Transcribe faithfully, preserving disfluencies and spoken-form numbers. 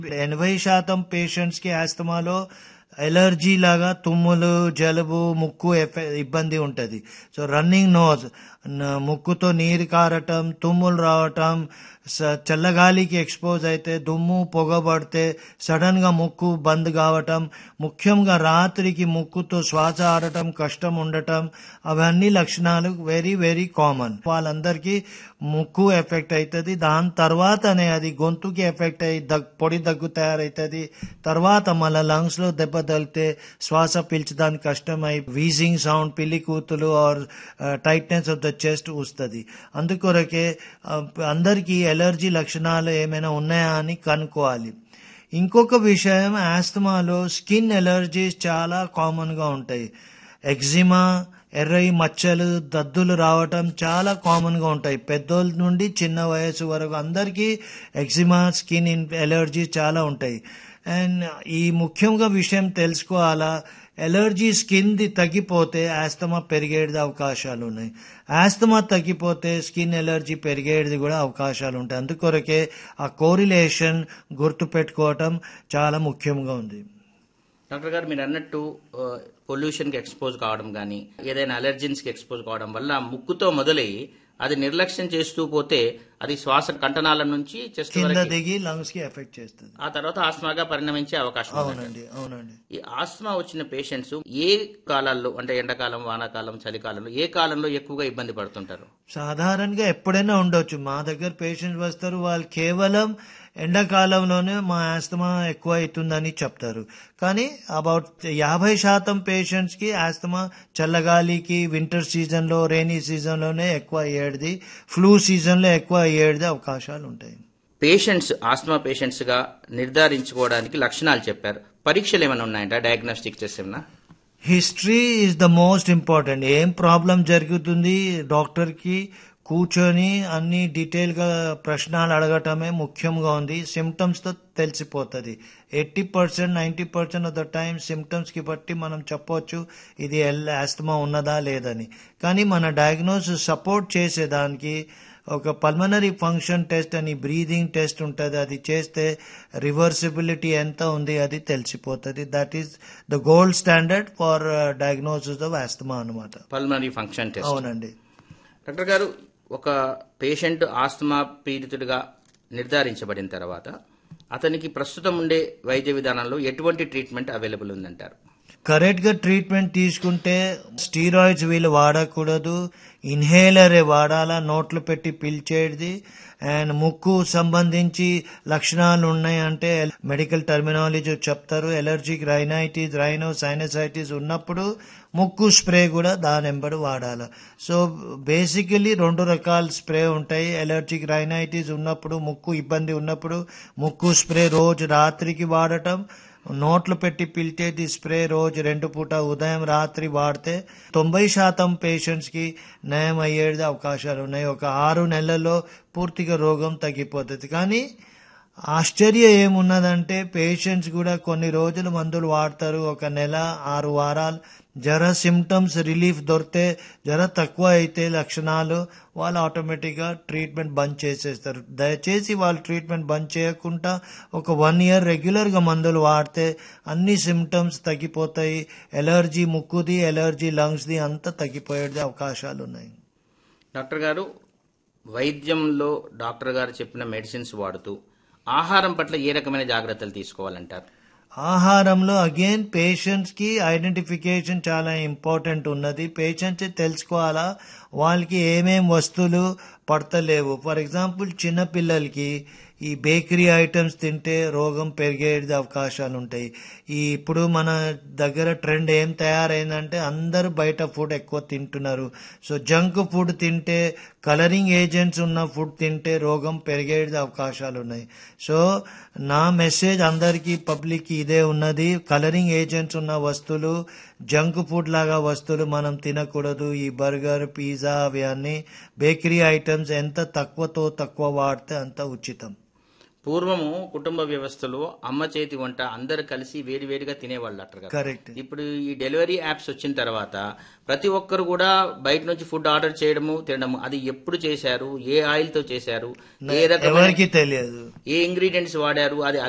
ఎనభై శాతం పేషెంట్స్ కి ఆస్తమాలో ఎలర్జీ లాగా తుమ్ములు, జలుబు, ముక్కు ఇబ్బంది ఉంటది. సో రన్నింగ్ నోజ్, ముక్కుతో నీరు కారటం, తుమ్ములు రావటం, చల్లగాలికి ఎక్స్పోజ్ అయితే, దుమ్ము పొగబడితే సడన్ గా ముక్కు బంద్ కావటం, ముఖ్యంగా రాత్రికి ముక్కుతో శ్వాస ఆడటం కష్టం ఉండటం, అవన్నీ లక్షణాలు వెరీ వెరీ కామన్. వాళ్ళందరికీ ముక్కు ఎఫెక్ట్ అవుతుంది. దాని తర్వాతనే అది గొంతుకి ఎఫెక్ట్ అయ్యి దగ్ పొడి దగ్గు తయారైతుంది. తర్వాత మళ్ళీ లంగ్స్ లో దెబ్బ తగిలితే శ్వాస పీల్చడానికి కష్టమై వీజింగ్ సౌండ్, పిల్లి కూతులు are tightness of the chest వస్తుంది. అందుకొరకే అందరికీ ఎలర్జీ లక్షణాలు ఏమైనా ఉన్నాయా అని కనుక్కోవాలి. ఇంకొక విషయం, ఆస్తమాలో స్కిన్ ఎలర్జీస్ చాలా కామన్ గా ఉంటాయి. ఎగ్జిమా, ఎర్రయి మచ్చలు, దద్దులు రావటం చాలా కామన్ గా ఉంటాయి. పెద్దోళ్ళ నుండి చిన్న వయసు వరకు అందరికీ ఎగ్జిమా, స్కిన్ ఎలర్జీ చాలా ఉంటాయి. అండ్ ఈ ముఖ్యంగా విషయం తెలుసుకోవాలా, ఎలర్జీ స్కిన్ ది తగ్గిపోతే ఆస్తమా పెరిగేది అవకాశాలు ఉన్నాయి. ఆస్తమా తగ్గిపోతే స్కిన్ ఎలర్జీ పెరిగేది కూడా అవకాశాలు ఉంటాయి. అందుకొరకే ఆ కోరిలేషన్ గుర్తు పెట్టుకోవటం చాలా ముఖ్యంగా ఉంది. డాక్టర్ గారు, మీరు అన్నట్టు పొల్యూషన్ కి ఎక్స్పోజ్ కావడం కానీ ఏదైనా అలర్జెన్స్ కి ఎక్స్పోజ్ కావడం వల్ల ముక్కుతో మొదలై అది నిర్లక్ష్యం చేస్తూ పోతే అది శ్వాస కంటనాల నుంచి చెస్ట్ కింద దిగి లంగ్స్ కి ఎఫెక్ట్ చేస్తుంది. ఆ తర్వాత ఆస్మాగా పరిణమించే అవకాశం. అవునండి అవునండి ఈ ఆస్మా వచ్చిన పేషెంట్స్ ఏ కాలాల్లో, అంటే ఎండాకాలం, వానాకాలం, చలికాలంలో ఏ కాలంలో ఎక్కువగా ఇబ్బంది పడుతుంటారు? సాధారణంగా ఎప్పుడైనా ఉండొచ్చు. మా దగ్గర పేషెంట్స్ వస్తారు, వాళ్ళు కేవలం ఎండాకాలంలోనే మా ఆస్తమా ఎక్కువ అవుతుందని చెప్తారు. కానీ అబౌట్ యాభై శాతం పేషెంట్స్ కి ఆస్తమా చల్లగాలికి, వింటర్ సీజన్ లో, రైనీ సీజన్ లోనే ఎక్కువ అయ్యేది. ఫ్లూ సీజన్ లో ఎక్కువ అయ్యేది అవకాశాలు ఉంటాయి. పేషెంట్స్ ఆస్మా పేషెంట్స్ గా నిర్ధారించుకోవడానికి లక్షణాలు చెప్పారు. పరీక్షలు ఏమైనా ఉన్నాయంట? డయాగ్నోస్టిక్ టెస్ట్ ఏమన్నా? History is the most important. ఏం ప్రాబ్లం జరుగుతుంది డాక్టర్ కి కూర్చొని అన్ని డీటెయిల్ గా ప్రశ్నలు అడగటమే ముఖ్యంగా ఉంది. సిమ్టమ్స్ తో తెలిసిపోతుంది. Eighty percent ninety percent of the time symptoms కి బట్టి మనం చెప్పొచ్చు ఇది ఆస్తమా ఉన్నదా లేదని. కానీ మన డయాగ్నోసిస్ సపోర్ట్ చేసేదానికి ఒక పల్మనరీ ఫంక్షన్ టెస్ట్ అని బ్రీదింగ్ టెస్ట్ ఉంటుంది. అది చేస్తే రివర్సిబిలిటీ ఎంత ఉంది అది తెలిసిపోతుంది. That is the gold standard for diagnosis of asthma అన్నమాట. Pulmonary function test. అవునండి. డాక్టర్ గారు, ఒక పేషెంట్ ఆస్తమా పీడితుడిగా నిర్ధారించబడిన తర్వాత అతనికి ప్రస్తుతం ఉండే వైద్య విధానంలో ఎటువంటి ట్రీట్మెంట్ అవైలబుల్ ఉందంటారు? కరెక్ట్ గా ట్రీట్మెంట్ తీసుకుంటే స్టీరాయిడ్స్ వీళ్ళు వాడకూడదు, ఇన్హేలరే వాడాలా, నోట్లు పెట్టి పీల్చేది. అండ్ ముక్కు సంబంధించి లక్షణాలు ఉన్నాయంటే మెడికల్ టర్మినాలజీ చెప్తారు. ఎలర్జిక్ రైనైటిస్, రైనో సైనసైటిస్ ఉన్నప్పుడు ముక్కు స్ప్రే కూడా దాని వెంబడి వాడాలి. సో బేసికలీ రెండు రకాల స్ప్రే ఉంటాయి. ఎలర్జిక్ రైనైటిస్ ఉన్నప్పుడు, ముక్కు ఇబ్బంది ఉన్నప్పుడు ముక్కు స్ప్రే రోజు రాత్రికి వాడటం, నోట్లు పెట్టి పిలిచేది స్ప్రే రోజు రెండు పూట ఉదయం రాత్రి వాడితే తొంభై శాతం పేషెంట్స్ కి నయం అయ్యేది అవకాశాలు ఉన్నాయి. ఒక ఆరు నెలల్లో పూర్తిగా రోగం తగ్గిపోతుంది. కానీ ఆశ్చర్యం ఏమున్నదంటే పేషెంట్స్ కూడా కొన్ని రోజులు మందులు వాడతారు, ఒక నెల ఆరు వారాలు జర సిమ్టమ్స్ రిలీఫ్ దొరికితే, జర తక్కువ అయితే లక్షణాలు, వాళ్ళు ఆటోమేటిక్ గా ట్రీట్మెంట్ బంద్ చేసేస్తారు. దయచేసి వాళ్ళు ట్రీట్మెంట్ బంద్ చేయకుండా ఒక వన్ ఇయర్ రెగ్యులర్ గా మందులు వాడితే అన్ని సిమ్టమ్స్ తగ్గిపోతాయి. ఎలర్జీ ముక్కుది, ఎలర్జీ లంగ్స్ ది అంతా తగ్గిపోయే అవకాశాలు ఉన్నాయి. డాక్టర్ గారు, వైద్యంలో డాక్టర్ గారు చెప్పిన మెడిసిన్స్ వాడుతూ ఆహారం పట్ల ఏ రకమైన జాగ్రత్తలు తీసుకోవాలంటారు? ఆహారంలో అగైన్ పేషెంట్స్ కి ఐడెంటిఫికేషన్ చాలా ఇంపార్టెంట్ ఉన్నది. పేషెంట్స్ తెలుసుకోవాలా వాళ్ళకి ఏమేం వస్తువులు పడతలేవు. ఫర్ ఎగ్జాంపుల్ చిన్న పిల్లలకి ఈ బేకరీ ఐటమ్స్ తింటే రోగం పెరిగే అవకాశాలు ఉంటాయి. ఈ ఇప్పుడు మన దగ్గర ట్రెండ్ ఏం తయారైందంటే అందరూ బయట ఫుడ్ ఎక్కువ తింటున్నారు. సో జంక్ ఫుడ్ తింటే, కలరింగ్ ఏజెంట్స్ ఉన్న ఫుడ్ తింటే రోగం పెరిగే అవకాశాలు ఉన్నాయి. సో నా మెసేజ్ అందరికీ పబ్లిక్ కి ఇదే ఉన్నది, కలరింగ్ ఏజెంట్స్ ఉన్న వస్తువులు, జంక్ ఫుడ్ లాగా వస్తువులు మనం తినకూడదు. ఈ బర్గర్, పిజ్జా అవి అన్ని బేకరీ ఐటమ్స్ ఎంత తక్కువతో తక్కువ వాడితే అంత ఉచితం. పూర్వము కుటుంబ వ్యవస్థలో అమ్మ చేతి వంట అందరు కలిసి వేడి వేడిగా తినేవాళ్ళు డాక్టర్ గారు. కరెక్ట్. ఇప్పుడు ఈ డెలివరీ యాప్స్ వచ్చిన తర్వాత ప్రతి ఒక్కరు కూడా బయట నుంచి ఫుడ్ ఆర్డర్ చేయడము, తినడము. అది ఎప్పుడు చేశారు, ఏ ఆయిల్ తో చేశారు, ఏ రకమైన తెలియదు, ఏ ఇంగ్రీడియంట్స్ వాడారు, అది